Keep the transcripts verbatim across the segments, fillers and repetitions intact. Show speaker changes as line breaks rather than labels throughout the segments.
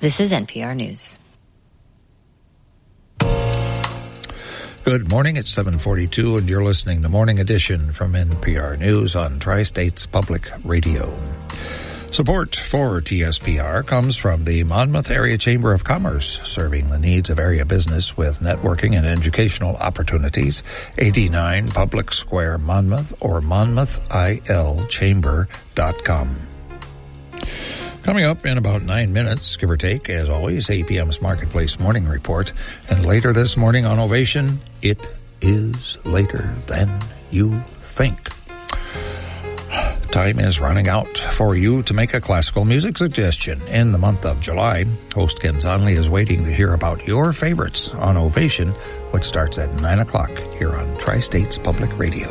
This is N P R News.
Good morning. It's seven forty-two, and you're listening to Morning Edition from N P R News on Tri-States Public Radio. Support for T S P R comes from the Monmouth Area Chamber of Commerce, serving the needs of area business with networking and educational opportunities. eighty-nine Public Square, Monmouth, or monmouth I L chamber dot com. Coming up in about nine minutes, give or take, as always, A P M's Marketplace Morning Report. And later this morning on Ovation, it is later than you think. Time is running out for you to make a classical music suggestion. In the month of July, host Ken Zonley is waiting to hear about your favorites on Ovation, which starts at nine o'clock here on Tri-States Public Radio.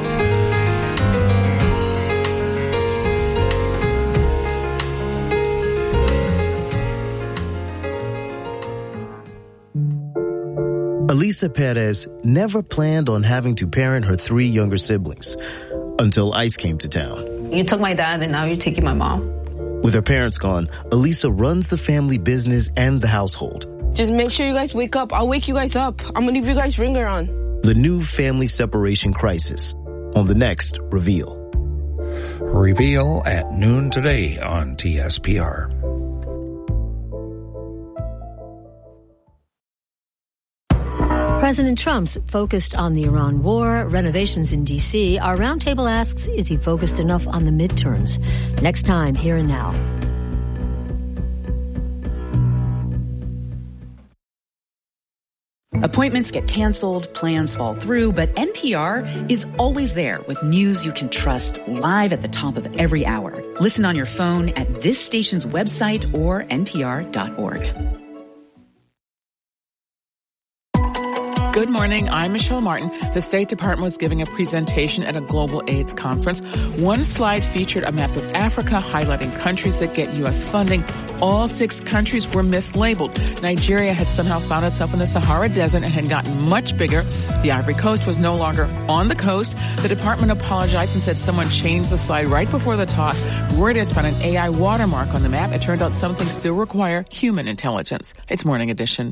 Elisa Perez never planned on having to parent her three younger siblings until ICE came to town.
You took my dad and now you're taking my mom.
With her parents gone, Elisa runs the family business and the household.
Just make sure you guys wake up. I'll wake you guys up. I'm going to leave you guys ringer on.
The new family separation crisis on the next Reveal.
Reveal at noon today on T S P R.
President Trump's focused on the Iran war, renovations in D C. Our roundtable asks, is he focused enough on the midterms? Next time, Here and Now.
Appointments get canceled, plans fall through, but N P R is always there with news you can trust live at the top of every hour. Listen on your phone at this station's website or N P R dot org.
Good morning. I'm Michelle Martin. The State Department was giving a presentation at a global AIDS conference. One slide featured a map of Africa highlighting countries that get U S funding. All six countries were mislabeled. Nigeria had somehow found itself in the Sahara Desert and had gotten much bigger. The Ivory Coast was no longer on the coast. The department apologized and said someone changed the slide right before the talk. Reuters found an A I watermark on the map. It turns out some things still require human intelligence. It's Morning Edition.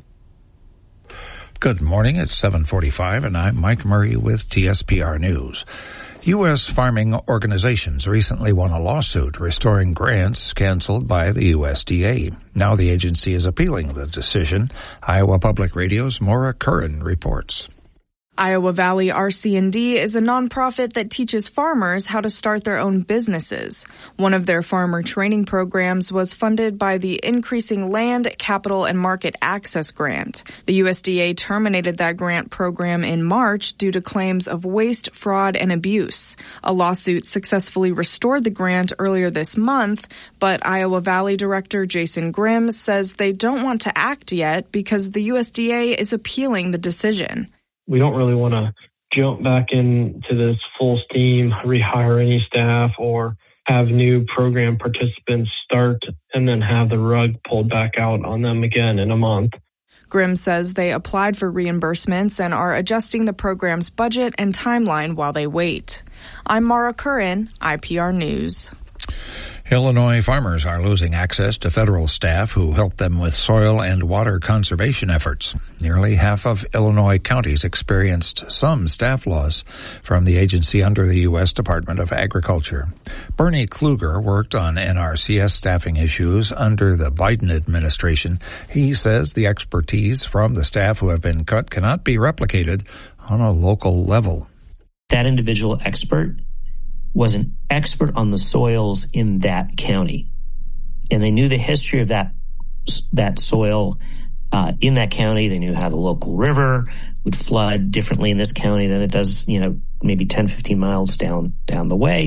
Good morning. It's seven forty-five, and I'm Mike Murray with T S P R News. U S farming organizations recently won a lawsuit restoring grants canceled by the U S D A. Now the agency is appealing the decision. Iowa Public Radio's Maura Curran reports.
Iowa Valley R C and D is a nonprofit that teaches farmers how to start their own businesses. One of their farmer training programs was funded by the Increasing Land, Capital, and Market Access Grant. The U S D A terminated that grant program in March due to claims of waste, fraud, and abuse. A lawsuit successfully restored the grant earlier this month, but Iowa Valley Director Jason Grimm says they don't want to act yet because the U S D A is appealing the decision.
We don't really want to jump back into this full steam, rehire any staff, or have new program participants start and then have the rug pulled back out on them again in a month.
Grimm says they applied for reimbursements and are adjusting the program's budget and timeline while they wait. I'm Maura Curran, I P R News.
Illinois farmers are losing access to federal staff who help them with soil and water conservation efforts. Nearly half of Illinois counties experienced some staff loss from the agency under the U S Department of Agriculture. Bernie Kluger worked on N R C S staffing issues under the Biden administration. He says the expertise from the staff who have been cut cannot be replicated on a local level.
That individual expert was an expert on the soils in that county. And they knew the history of that that soil uh, in that county. They knew how the local river would flood differently in this county than it does, you know, maybe ten, fifteen miles down down the way.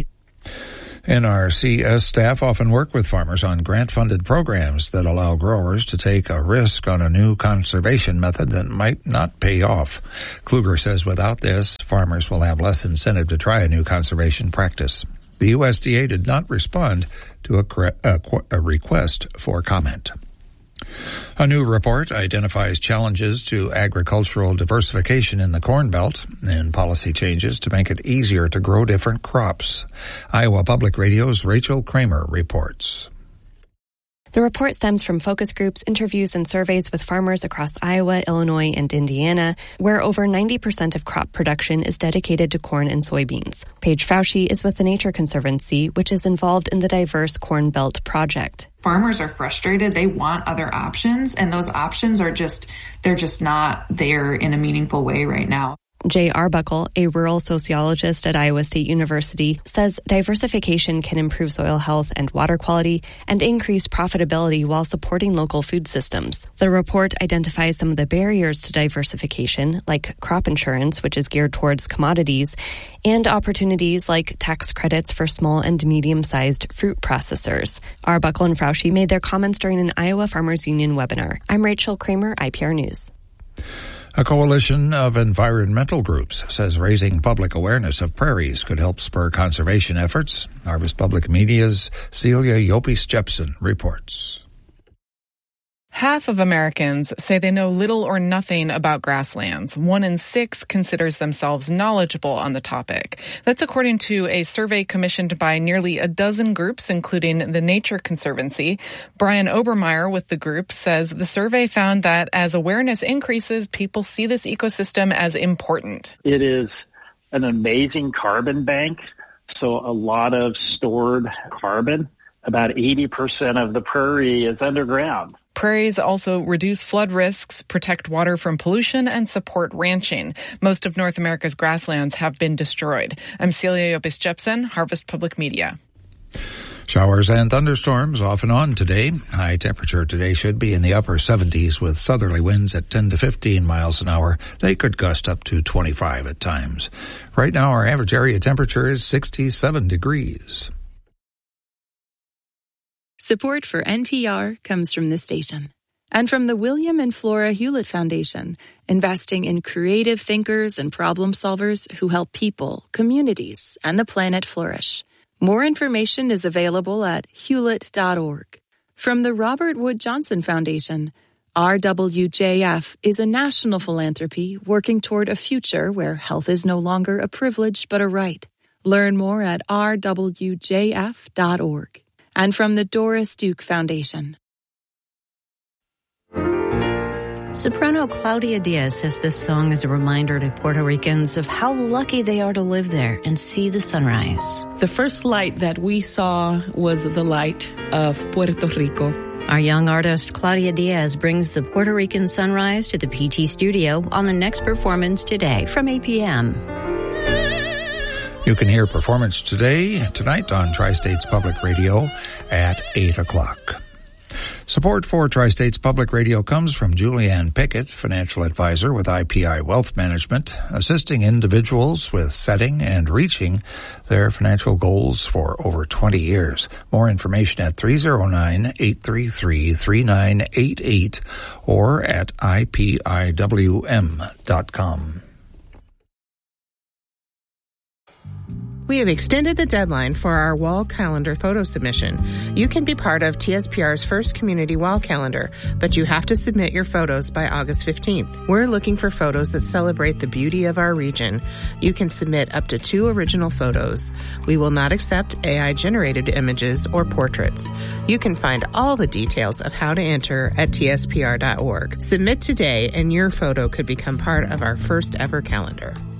N R C S staff often work with farmers on grant-funded programs that allow growers to take a risk on a new conservation method that might not pay off. Kluger says without this, farmers will have less incentive to try a new conservation practice. The U S D A did not respond to a, a, a request for comment. A new report identifies challenges to agricultural diversification in the Corn Belt and policy changes to make it easier to grow different crops. Iowa Public Radio's Rachel Kramer reports.
The report stems from focus groups, interviews, and surveys with farmers across Iowa, Illinois, and Indiana, where over ninety percent of crop production is dedicated to corn and soybeans. Paige Fauci is with the Nature Conservancy, which is involved in the Diverse Corn Belt project.
Farmers are frustrated. They want other options, and those options are just, they're just not there in a meaningful way right now.
Jay Arbuckle, a rural sociologist at Iowa State University, says diversification can improve soil health and water quality and increase profitability while supporting local food systems. The report identifies some of the barriers to diversification, like crop insurance, which is geared towards commodities, and opportunities like tax credits for small and medium-sized fruit processors. Arbuckle and Fauci made their comments during an Iowa Farmers Union webinar. I'm Rachel Kramer, I P R News.
A coalition of environmental groups says raising public awareness of prairies could help spur conservation efforts. Harvest Public Media's Celia Yopis-Jepson reports.
Half of Americans say they know little or nothing about grasslands. One in six considers themselves knowledgeable on the topic. That's according to a survey commissioned by nearly a dozen groups, including the Nature Conservancy. Brian Obermeyer with the group says the survey found that as awareness increases, people see this ecosystem as important.
It is an amazing carbon bank, so a lot of stored carbon. About eighty percent of the prairie is underground.
Prairies also reduce flood risks, protect water from pollution, and support ranching. Most of North America's grasslands have been destroyed. I'm Celia Yopis-Jepson, Harvest Public Media.
Showers and thunderstorms off and on today. High temperature today should be in the upper seventies with southerly winds at ten to fifteen miles an hour. They could gust up to twenty-five at times. Right now, our average area temperature is sixty-seven degrees.
Support for N P R comes from this station and from the William and Flora Hewlett Foundation, investing in creative thinkers and problem solvers who help people, communities, and the planet flourish. More information is available at hewlett dot org. From the Robert Wood Johnson Foundation, R W J F is a national philanthropy working toward a future where health is no longer a privilege but a right. Learn more at r w j f dot org. And from the Doris Duke Foundation.
Soprano Claudia Diaz says this song is a reminder to Puerto Ricans of how lucky they are to live there and see the sunrise.
The first light that we saw was the light of Puerto Rico.
Our young artist Claudia Diaz brings the Puerto Rican sunrise to the P T studio on the next performance today from eight p.m.
You can hear performance today, tonight on Tri-States Public Radio at eight o'clock. Support for Tri-States Public Radio comes from Julianne Pickett, financial advisor with I P I Wealth Management, assisting individuals with setting and reaching their financial goals for over twenty years. More information at three oh nine, eight three three, three nine eight eight or at I P I W M dot com.
We have extended the deadline for our wall calendar photo submission. You can be part of T S P R's first community wall calendar, but you have to submit your photos by August fifteenth. We're looking for photos that celebrate the beauty of our region. You can submit up to two original photos. We will not accept A I-generated images or portraits. You can find all the details of how to enter at T S P R dot org. Submit today and your photo could become part of our first ever calendar.